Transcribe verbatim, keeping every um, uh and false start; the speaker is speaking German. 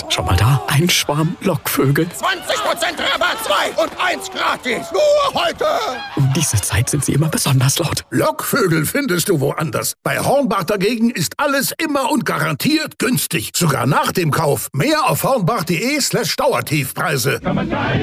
Schau mal da, ein Schwarm Lockvögel. zwanzig Prozent Rabatt, zwei und eins gratis. Nur heute. Um diese Zeit sind sie immer besonders laut. Lockvögel findest du woanders. Bei Hornbach dagegen ist alles immer und garantiert günstig. Sogar nach dem Kauf. Mehr auf hornbach.de slash Dauertiefpreise.